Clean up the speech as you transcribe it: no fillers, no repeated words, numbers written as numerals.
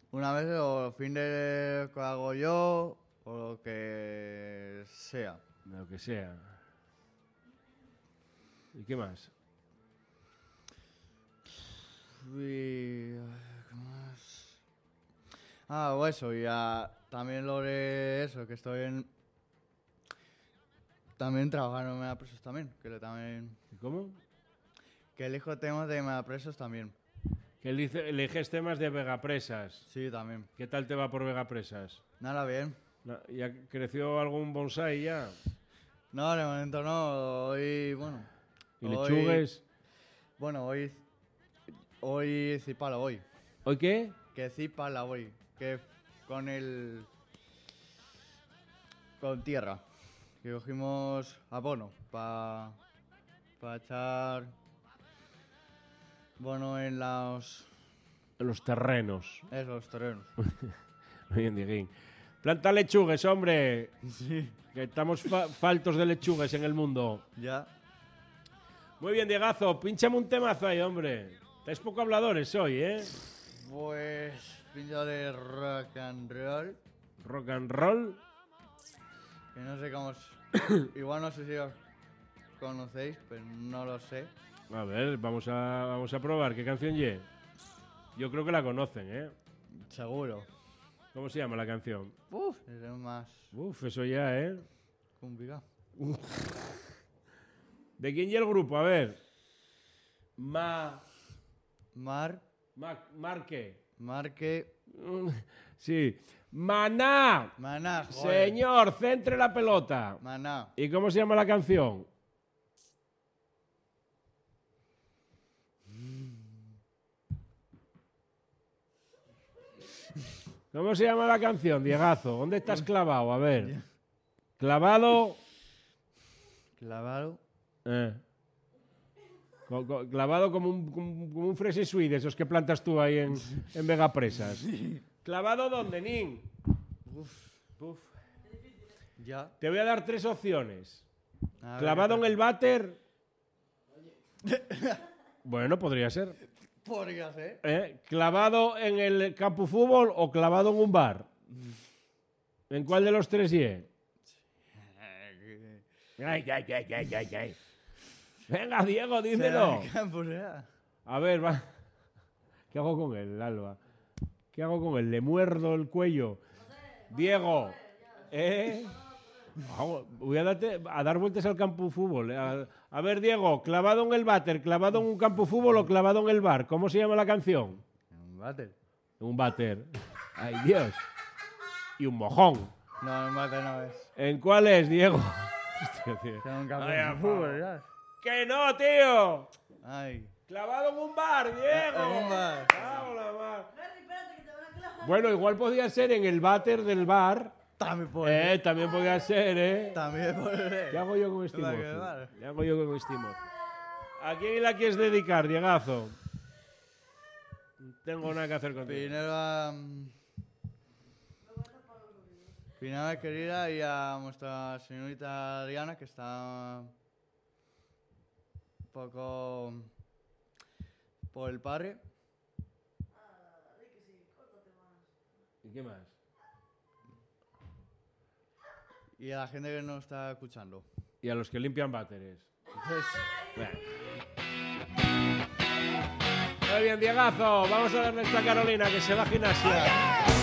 Una vez o fin de que hago yo o lo que sea. Lo que sea. ¿Y qué más? ¿Qué más? O eso, ya también lo de eso, que estoy en... También trabajando en Megapresos también, también... ¿Cómo? Que elijo temas de Megapresos también. Que eliges temas de Vegapresas. Sí, también. ¿Qué tal te va por Vegapresas? Nada, bien. ¿Ya creció algún bonsai ya? No, de momento no. Hoy, bueno... ¿Y lechugues? Bueno, hoy cipala hoy. ¿Hoy qué? Que cipala hoy. Que con con tierra. Que cogimos abono para echar bono en los terrenos. Los terrenos. Muy bien, Dieguín. Planta lechugues, hombre. Sí. Que estamos faltos de lechugues en el mundo. Ya. Muy bien, Diegazo. Pínchame un temazo ahí, hombre. Estáis poco habladores hoy, ¿eh? Pues pincho de rock and roll. Rock and roll. Que no sé cómo... Igual no sé si os conocéis, pero no lo sé. A ver, vamos a probar. ¿Qué canción ye? Yo creo que la conocen, ¿eh? Seguro. ¿Cómo se llama la canción? Es más Eso ya, ¿eh? complicado. ¿De quién ye el grupo? A ver. Marque. Sí. Maná. Maná, joder. Señor, centre la pelota. Maná. ¿Y cómo se llama la canción? ¿Cómo se llama la canción, Diegazo? ¿Dónde estás clavado? A ver. Clavado. Clavado. Clavado como un frese suite, esos que plantas tú ahí en Vegapresas. Sí. ¿Clavado dónde, Nin? Uf. Ya. Te voy a dar 3 opciones. A ¿Clavado ver, en el váter? Bueno, podría ser. Podría ser. ¿Clavado en el campo fútbol o clavado en un bar? ¿En cuál de los 3 ye? Ay. Venga, Diego, dímelo. A ver, va. ¿Qué hago con él, Alba? ¿Qué hago con él? ¿Le muerdo el cuello? Diego, voy a dar vueltas al campo de fútbol. A ver, Diego, ¿clavado en el váter, clavado en un campo de fútbol o clavado en el bar? ¿Cómo se llama la canción? Un váter. Un váter. Ay, Dios. Y un mojón. No, un váter no es. ¿En cuál es, Diego? Hostia, tío. Es un campo de fútbol, ya. ¡Que no, tío! Ay. ¡Clavado en un bar, Diego! En un bar. Cago en la mar. Bueno, igual podía ser en el váter del bar. También puede. También podía ser, ¿eh? También puede ser. ¿Qué hago yo con este Va a mozo? quedar. ¿Qué hago yo con este mozo? ¿A quién la quieres dedicar, Diegazo? No tengo nada que hacer contigo. Primero querida y a nuestra señorita Diana, que está un poco por el padre. ¿Y qué más? Y a la gente que nos está escuchando. Y a los que limpian váteres. Entonces, Bueno. Muy bien, Diegazo. Vamos a darle esta Carolina que se va a gimnasia.